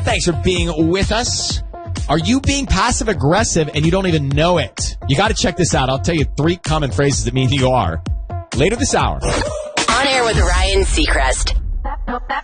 Thanks for being with us. Are you being passive-aggressive and you don't even know it? You got to check this out. I'll tell you 3 common phrases that mean you are. Later this hour. On air with Ryan Seacrest.